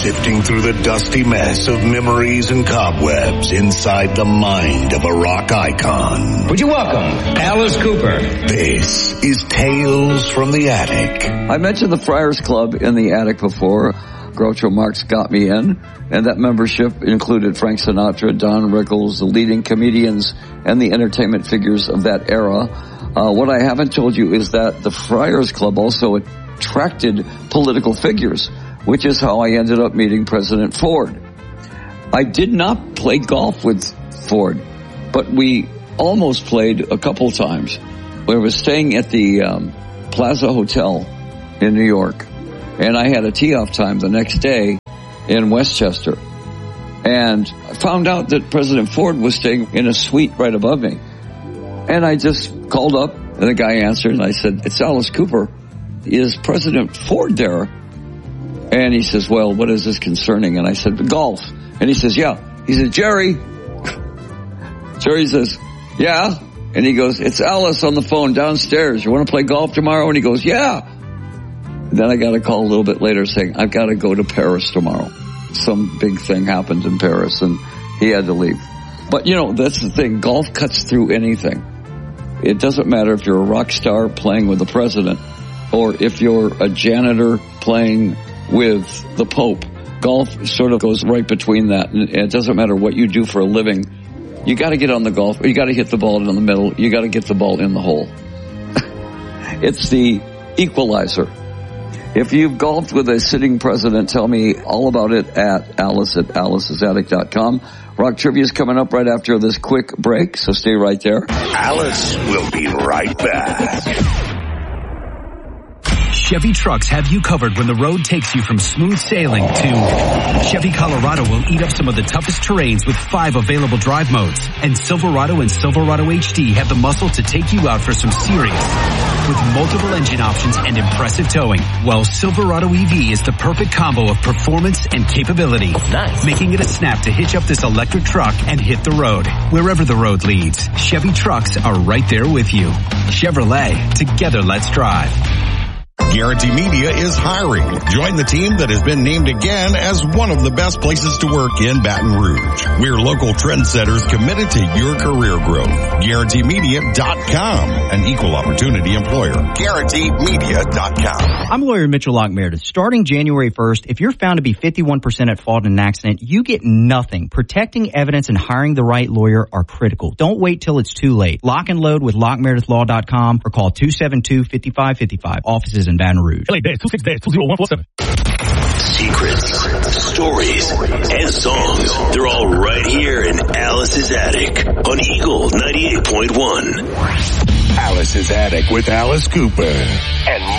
sifting through the dusty mess of memories and cobwebs inside the mind of a rock icon. Would you welcome Alice Cooper? This is Tales from the Attic. I mentioned the Friars Club in the attic before. Groucho Marx got me in, and that membership included Frank Sinatra, Don Rickles, the leading comedians, and the entertainment figures of that era. What I haven't told you is that the Friars Club also attracted political figures, which is how I ended up meeting President Ford. I did not play golf with Ford, but we almost played a couple times. We were staying at the Plaza Hotel in New York, and I had a tee-off time the next day in Westchester. And I found out that President Ford was staying in a suite right above me. And I just called up, and the guy answered, and I said, "It's Alice Cooper. Is President Ford there?" And he says, "Well, what is this concerning?" And I said, "Golf." And he says, "Yeah." He said, "Jerry." Jerry says, "Yeah." And he goes, "It's Alice on the phone downstairs. You want to play golf tomorrow?" And he goes, "Yeah." And then I got a call a little bit later saying, "I've got to go to Paris tomorrow." Some big thing happened in Paris, and he had to leave. But, you know, that's the thing. Golf cuts through anything. It doesn't matter if you're a rock star playing with the president or if you're a janitor playing with the Pope. Golf sort of goes right between that. And it doesn't matter what you do for a living. You got to get on the golf. You got to hit the ball in the middle. You got to get the ball in the hole. It's the equalizer. If you've golfed with a sitting president, tell me all about it at alicesattic.com. Rock Trivia is coming up right after this quick break, so stay right there. Alice will be right back. Chevy Trucks have you covered when the road takes you from smooth sailing to Chevy Colorado will eat up some of the toughest terrains with 5 available drive modes. And Silverado and Silverado HD have the muscle to take you out for some serious with multiple engine options and impressive towing. While Silverado EV is the perfect combo of performance and capability. Nice. Making it a snap to hitch up this electric truck and hit the road. Wherever the road leads, Chevy Trucks are right there with you. Chevrolet, together let's drive. Guarantee Media is hiring. Join the team that has been named again as one of the best places to work in Baton Rouge. We're local trendsetters committed to your career growth. GuaranteeMedia.com, an equal opportunity employer. GuaranteeMedia.com. I'm lawyer Mitchell Lockmeredith. Starting January 1st, if you're found to be 51% at fault in an accident, you get nothing. Protecting evidence and hiring the right lawyer are critical. Don't wait till it's too late. Lock and load with LockMeredithLaw.com or call 272-5555. Offices in Baton Rouge. LA Dash 268-20147. Secrets, stories, and songs. They're all right here in Alice's Attic on Eagle 98.1. Alice's Attic with Alice Cooper and